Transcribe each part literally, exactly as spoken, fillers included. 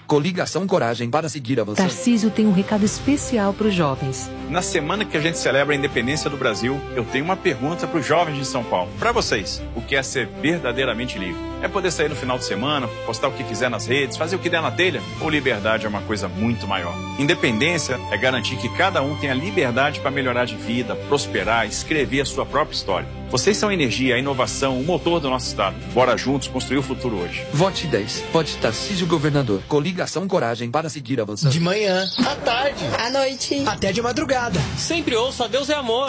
Coligação Coragem para seguir avançando. Tarcísio tem um recado especial para os jovens. Na semana que a gente celebra a independência do Brasil, eu tenho uma pergunta para os jovens de São Paulo. Para vocês, o que é ser verdadeiramente livre? É poder sair no final de semana, postar o que quiser nas redes, fazer o que der na telha? Ou liberdade é uma coisa muito maior? Independência é garantir que cada um tenha liberdade para melhorar de vida, prosperar, escrever a sua própria história. Vocês são a energia, a inovação, o motor do nosso estado. Bora juntos construir o futuro hoje. Vote dez. Vote Tarcísio Governador. Coligação Coragem para seguir avançando. De manhã, à tarde, à noite, até de madrugada. Sempre ouça Deus é Amor.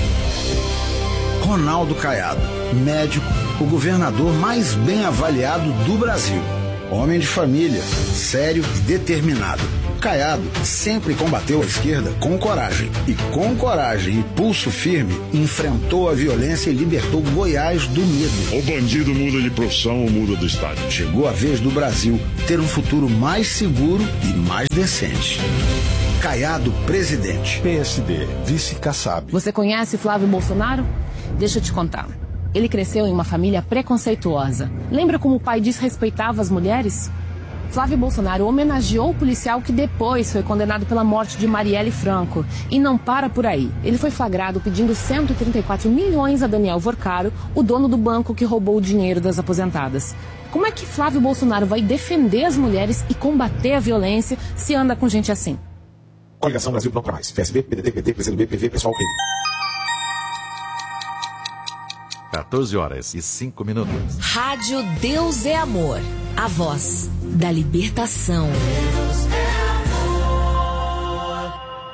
Ronaldo Caiado, médico, o governador mais bem avaliado do Brasil. Homem de família, sério e determinado. Caiado sempre combateu a esquerda com coragem. E com coragem e pulso firme, enfrentou a violência e libertou Goiás do medo. O bandido muda de profissão ou muda do estado. Chegou a vez do Brasil ter um futuro mais seguro e mais decente. Caiado, presidente. P S D, vice Kassab. Você conhece Flávio Bolsonaro? Deixa eu te contar. Ele cresceu em uma família preconceituosa. Lembra como o pai desrespeitava as mulheres? Flávio Bolsonaro homenageou o policial que depois foi condenado pela morte de Marielle Franco. E não para por aí. Ele foi flagrado pedindo cento e trinta e quatro milhões a Daniel Vorcaro, o dono do banco que roubou o dinheiro das aposentadas. Como é que Flávio Bolsonaro vai defender as mulheres e combater a violência se anda com gente assim? Coligação Brasil Pronto Pra Mais. P S B, P D T, P T, P C do B, P V, Pessoal, P M. quatorze horas e cinco minutos. Rádio Deus é Amor. A voz da libertação. Deus é amor.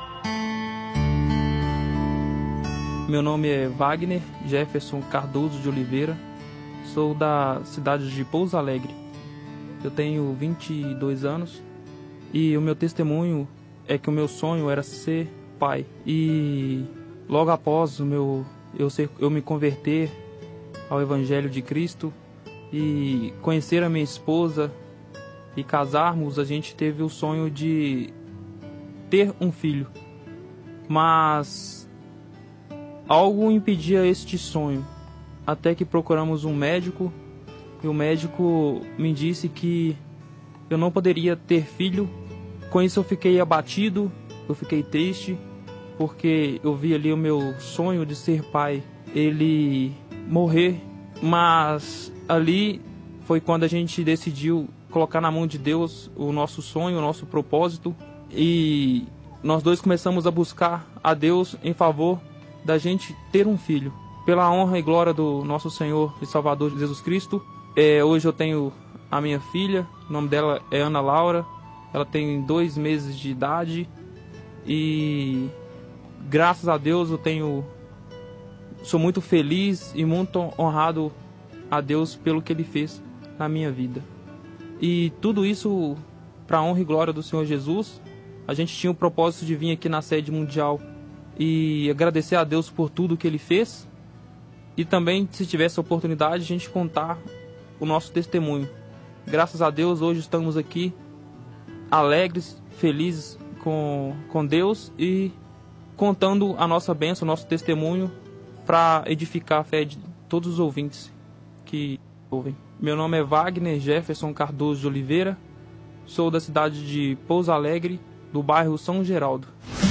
Meu nome é Wagner Jefferson Cardoso de Oliveira. Sou da cidade de Pouso Alegre. Eu tenho vinte e dois anos e o meu testemunho é que o meu sonho era ser pai. E logo após o meu, eu, ser, eu me converter ao Evangelho de Cristo e conhecer a minha esposa e casarmos, a gente teve o sonho de ter um filho. Mas algo impedia este sonho, até que procuramos um médico e o médico me disse que eu não poderia ter filho. Com isso eu fiquei abatido, eu fiquei triste, porque eu vi ali o meu sonho de ser pai, ele morrer. Mas ali foi quando a gente decidiu colocar na mão de Deus o nosso sonho, o nosso propósito, e nós dois começamos a buscar a Deus em favor da gente ter um filho. Pela honra e glória do nosso Senhor e Salvador Jesus Cristo, é, hoje eu tenho a minha filha, o nome dela é Ana Laura, ela tem dois meses de idade e graças a Deus eu tenho, sou muito feliz e muito honrado a Deus pelo que Ele fez na minha vida. E tudo isso para a honra e glória do Senhor Jesus. A gente tinha o propósito de vir aqui na sede mundial e agradecer a Deus por tudo que Ele fez. E também, se tivesse a oportunidade, a gente contar o nosso testemunho. Graças a Deus, hoje estamos aqui alegres, felizes com, com Deus e contando a nossa bênção, o nosso testemunho para edificar a fé de todos os ouvintes que ouvem. Meu nome é Wagner Jefferson Cardoso de Oliveira, sou da cidade de Pouso Alegre, do bairro São Geraldo.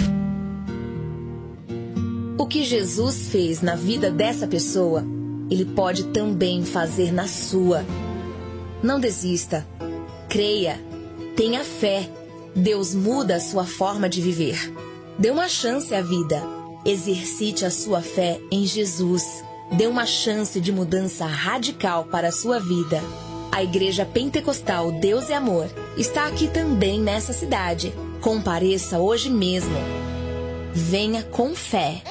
O que Jesus fez na vida dessa pessoa, Ele pode também fazer na sua. Não desista, creia, tenha fé. Deus muda a sua forma de viver. Dê uma chance à vida. Exercite a sua fé em Jesus. Dê uma chance de mudança radical para a sua vida. A Igreja Pentecostal Deus é Amor está aqui também nessa cidade. Compareça hoje mesmo. Venha com fé.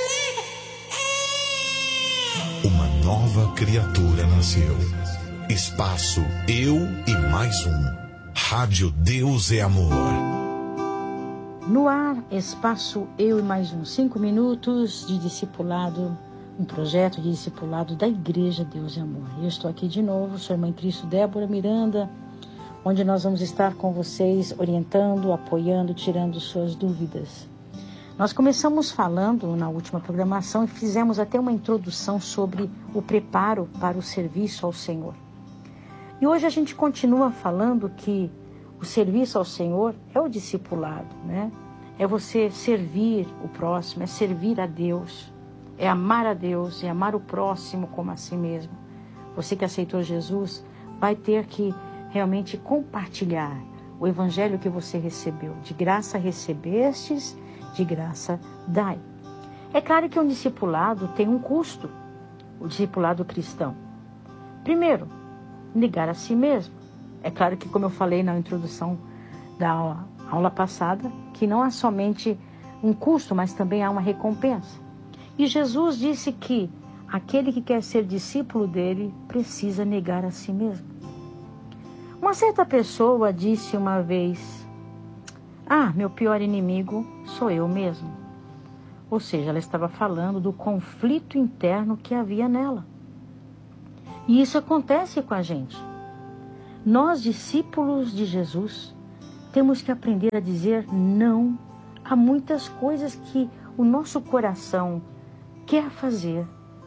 Uma nova criatura nasceu. Espaço Eu e Mais Um. Rádio Deus é Amor. No ar, Espaço Eu e Mais Um. Cinco minutos de discipulado, um projeto de discipulado da Igreja Deus é Amor. Eu estou aqui de novo, sou a irmã em Cristo Débora Miranda, onde nós vamos estar com vocês, orientando, apoiando, tirando suas dúvidas. Nós começamos falando na última programação e fizemos até uma introdução sobre o preparo para o serviço ao Senhor. E hoje a gente continua falando que O serviço ao Senhor é o discipulado, né? É você servir o próximo, é servir a Deus, é amar a Deus, é amar o próximo como a si mesmo. Você que aceitou Jesus vai ter que realmente compartilhar o evangelho que você recebeu. De graça recebestes, de graça dai. É claro que um discipulado tem um custo, o discipulado cristão. Primeiro, negar a si mesmo. É claro que, como eu falei na introdução da aula, aula passada, que não há somente um custo, mas também há uma recompensa. E Jesus disse que aquele que quer ser discípulo dele precisa negar a si mesmo. Uma certa pessoa disse uma vez: ah, meu pior inimigo sou eu mesmo. Ou seja, ela estava falando do conflito interno que havia nela. E isso acontece com a gente. Nós, discípulos de Jesus, temos que aprender a dizer não a muitas coisas que o nosso coração quer fazer,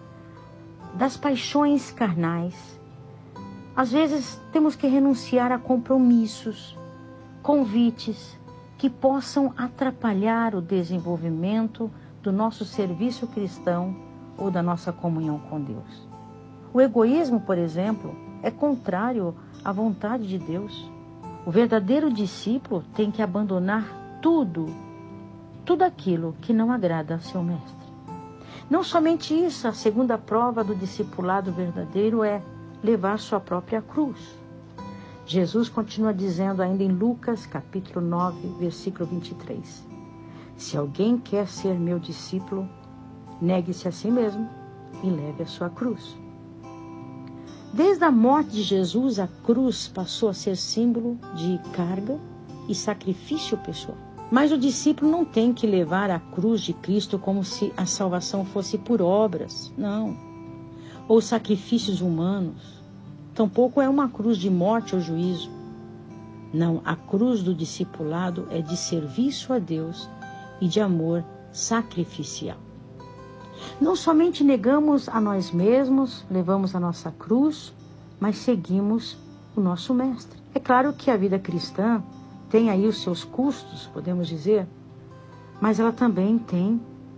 das paixões carnais. Às vezes temos que renunciar a compromissos, convites que possam atrapalhar o desenvolvimento do nosso serviço cristão ou da nossa comunhão com Deus. O egoísmo, por exemplo, é contrário à vontade de Deus. O verdadeiro discípulo tem que abandonar tudo, tudo aquilo que não agrada ao seu mestre. Não somente isso, a segunda prova do discipulado verdadeiro é levar sua própria cruz. Jesus continua dizendo ainda em Lucas, capítulo nove, versículo vinte e três. Se alguém quer ser meu discípulo, negue-se a si mesmo e leve a sua cruz. Desde a morte de Jesus, a cruz passou a ser símbolo de carga e sacrifício pessoal. Mas o discípulo não tem que levar a cruz de Cristo como se a salvação fosse por obras, não. Ou sacrifícios humanos. Tampouco é uma cruz de morte ou juízo. Não, a cruz do discipulado é de serviço a Deus e de amor sacrificial. Não somente negamos a nós mesmos, levamos a nossa cruz, mas seguimos o nosso mestre. É claro que a vida cristã tem aí os seus custos, podemos dizer, mas ela também tem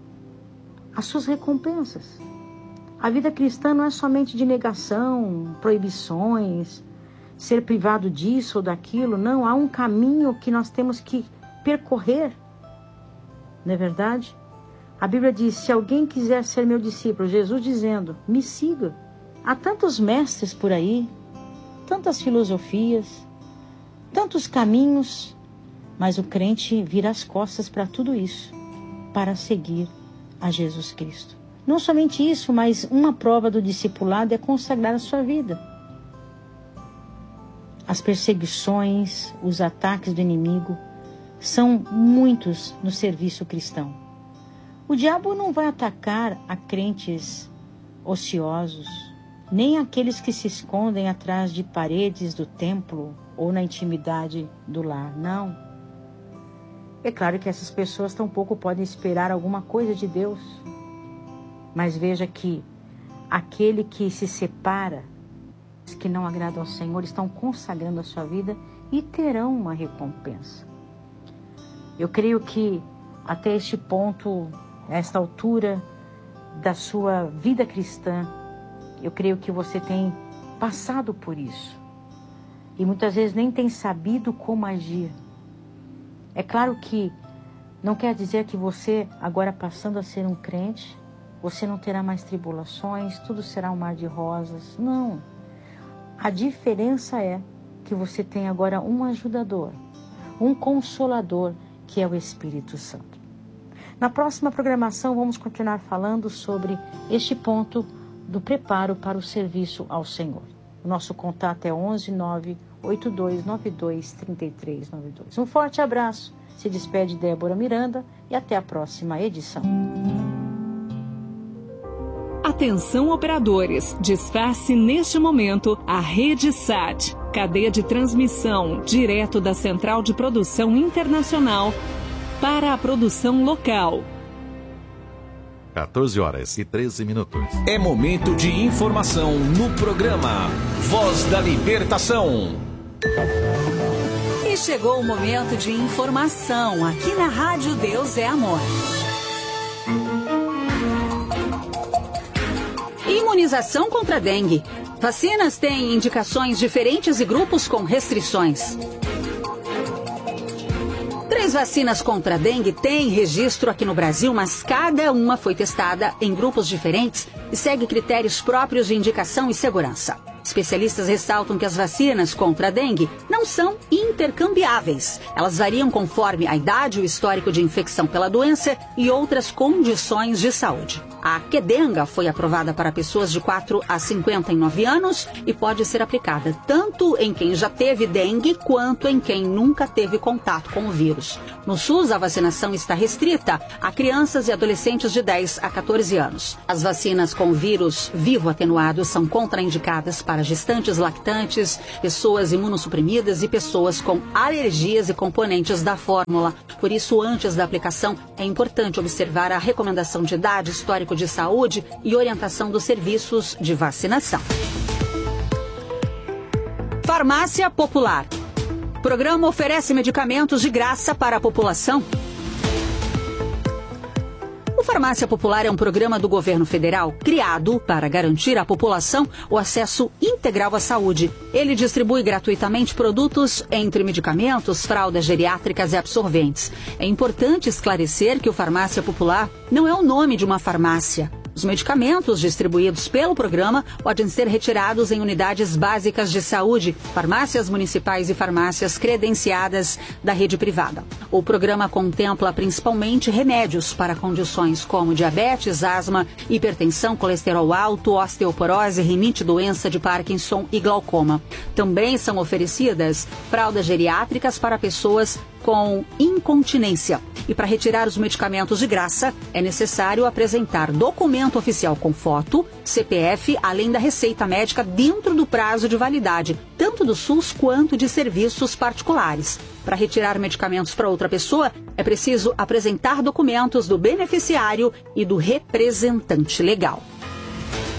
as suas recompensas. A vida cristã não é somente de negação, proibições, ser privado disso ou daquilo. Não, há um caminho que nós temos que percorrer. Não é verdade? A Bíblia diz, se alguém quiser ser meu discípulo, Jesus dizendo, me siga. Há tantos mestres por aí, tantas filosofias, tantos caminhos, mas o crente vira as costas para tudo isso, para seguir a Jesus Cristo. Não somente isso, mas uma prova do discipulado é consagrar a sua vida. As perseguições, os ataques do inimigo são muitos no serviço cristão. O diabo não vai atacar a crentes ociosos, nem aqueles que se escondem atrás de paredes do templo ou na intimidade do lar, não. É claro que essas pessoas tampouco podem esperar alguma coisa de Deus. Mas veja que aquele que se separa, que não agrada ao Senhor, estão consagrando a sua vida e terão uma recompensa. Eu creio que até este ponto, a esta altura da sua vida cristã, eu creio que você tem passado por isso. E muitas vezes nem tem sabido como agir. É claro que não quer dizer que você, agora passando a ser um crente, você não terá mais tribulações, tudo será um mar de rosas. Não. A diferença é que você tem agora um ajudador, um consolador, que é o Espírito Santo. Na próxima programação vamos continuar falando sobre este ponto do preparo para o serviço ao Senhor. O nosso contato é onze nove oito dois nove dois três três nove dois. Um forte abraço. Se despede Débora Miranda e até a próxima edição. Atenção operadores, desface neste momento a Rede Sat, cadeia de transmissão direto da Central de Produção Internacional para a produção local. quatorze horas e treze minutos. É momento de informação no programa Voz da Libertação. Chegou o momento de informação aqui na Rádio Deus é Amor. Imunização contra a dengue. Vacinas têm indicações diferentes e grupos com restrições. Três vacinas contra a dengue têm registro aqui no Brasil, mas cada uma foi testada em grupos diferentes e segue critérios próprios de indicação e segurança. Especialistas ressaltam que as vacinas contra a dengue não são intercambiáveis. Elas variam conforme a idade, o histórico de infecção pela doença e outras condições de saúde. A Qdenga foi aprovada para pessoas de quatro a cinquenta e nove anos e pode ser aplicada tanto em quem já teve dengue quanto em quem nunca teve contato com o vírus. No SUS, a vacinação está restrita a crianças e adolescentes de dez a quatorze anos. As vacinas com vírus vivo atenuado são contraindicadas para gestantes lactantes, pessoas imunossuprimidas e pessoas com alergias e componentes da fórmula. Por isso, antes da aplicação, é importante observar a recomendação de idade, histórico de saúde e orientação dos serviços de vacinação. Farmácia Popular. O programa oferece medicamentos de graça para a população. O Farmácia Popular é um programa do governo federal criado para garantir à população o acesso integral à saúde. Ele distribui gratuitamente produtos entre medicamentos, fraldas geriátricas e absorventes. É importante esclarecer que o Farmácia Popular não é o nome de uma farmácia. Os medicamentos distribuídos pelo programa podem ser retirados em unidades básicas de saúde, farmácias municipais e farmácias credenciadas da rede privada. O programa contempla principalmente remédios para condições como diabetes, asma, hipertensão, colesterol alto, osteoporose, rinite, doença de Parkinson e glaucoma. Também são oferecidas fraldas geriátricas para pessoas com incontinência. E para retirar os medicamentos de graça, é necessário apresentar documento oficial com foto, C P F, além da receita médica dentro do prazo de validade, tanto do SUS quanto de serviços particulares. Para retirar medicamentos para outra pessoa, é preciso apresentar documentos do beneficiário e do representante legal.